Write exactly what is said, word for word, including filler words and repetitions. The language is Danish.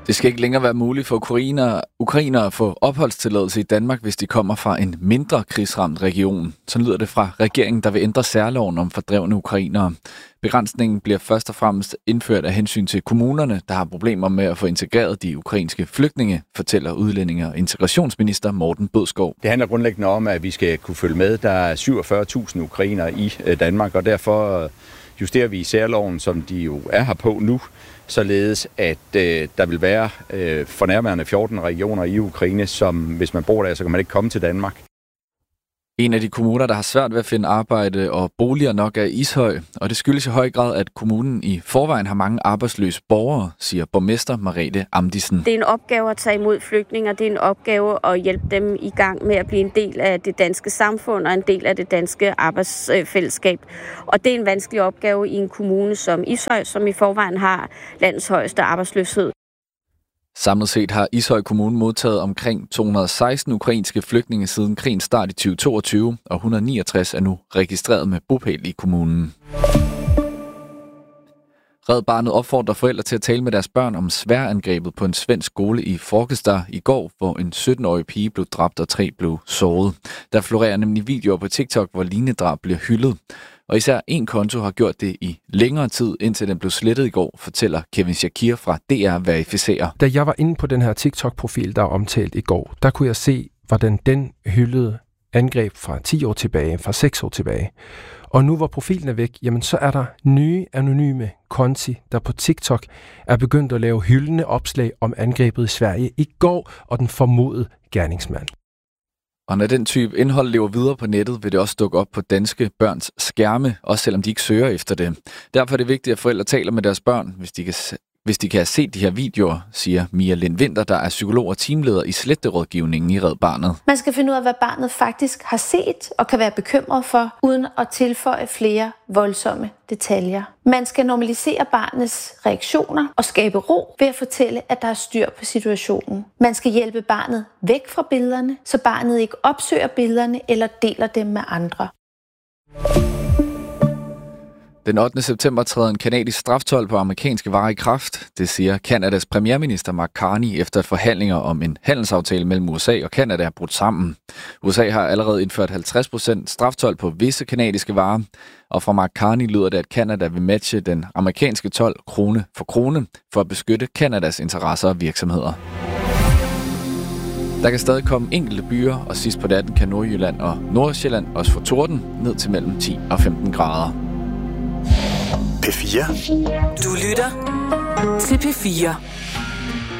Det skal ikke længere være muligt for ukrainere, ukrainere at få opholdstilladelse i Danmark, hvis de kommer fra en mindre krigsramt region. Så lyder det fra regeringen, der vil ændre særloven om fordrevne ukrainere. Begrænsningen bliver først og fremmest indført af hensyn til kommunerne, der har problemer med at få integreret de ukrainske flygtninge, fortæller udlændinge- og integrationsminister Morten Bødskov. Det handler grundlæggende om, at vi skal kunne følge med. Der er syvogfyrre tusind ukrainere i Danmark, og derfor justerer vi særloven, som de jo er her på nu, således at øh, der vil være øh, for nærværende fjorten regioner i Ukraine, som hvis man bor der, så kan man ikke komme til Danmark. En af de kommuner, der har svært ved at finde arbejde og boliger nok, er Ishøj, og det skyldes i høj grad, at kommunen i forvejen har mange arbejdsløse borgere, siger borgmester Merete Amdisen. Det er en opgave at tage imod flygtninge, det er en opgave at hjælpe dem i gang med at blive en del af det danske samfund og en del af det danske arbejdsfællesskab. Og det er en vanskelig opgave i en kommune som Ishøj, som i forvejen har landets højeste arbejdsløshed. Samlet set har Ishøj Kommune modtaget omkring to hundrede og seksten ukrainske flygtninge siden krigens start i tyve toogtyve, og et hundrede og niogtres er nu registreret med bopæl i kommunen. Red Barnet opfordrer forældre til at tale med deres børn om sværangrebet på en svensk skole i Forkestad i går, hvor en sytten-årig pige blev dræbt og tre blev såret. Der florerer nemlig videoer på TikTok, hvor lignende drab bliver hyldet. Og især en konto har gjort det i længere tid, indtil den blev slettet i går, fortæller Kevin Shakir fra D R Verificerer. Da jeg var inde på den her TikTok-profil, der er omtalt i går, der kunne jeg se, hvordan den hyldede angreb fra ti år tilbage, fra seks år tilbage. Og nu hvor profilen er væk, jamen så er der nye anonyme konti, der på TikTok er begyndt at lave hyldende opslag om angrebet i Sverige i går og den formodede gerningsmand. Og når den type indhold lever videre på nettet, vil det også dukke op på danske børns skærme, også selvom de ikke søger efter det. Derfor er det vigtigt, at forældre taler med deres børn, hvis de kan, hvis de kan have set de her videoer, siger Mia Lind Vinter, der er psykolog og teamleder i sletterådgivningen i Red Barnet. Man skal finde ud af, hvad barnet faktisk har set og kan være bekymret for, uden at tilføje flere voldsomme detaljer. Man skal normalisere barnets reaktioner og skabe ro ved at fortælle, at der er styr på situationen. Man skal hjælpe barnet væk fra billederne, så barnet ikke opsøger billederne eller deler dem med andre. Den ottende september træder en kanadisk straftold på amerikanske varer i kraft. Det siger Kanadas premierminister Mark Carney efter at forhandlinger om en handelsaftale mellem U S A og Canada er brudt sammen. U S A har allerede indført halvtreds procent straftold på visse kanadiske varer, og fra Mark Carney lyder det, at Canada vil matche den amerikanske told krone for krone for at beskytte Kanadas interesser og virksomheder. Der kan stadig komme enkelte byer, og sidst på natten kan Nordjylland og Nordsjælland også få torden ned til mellem ti og femten grader. P fire. Du lytter til P fire.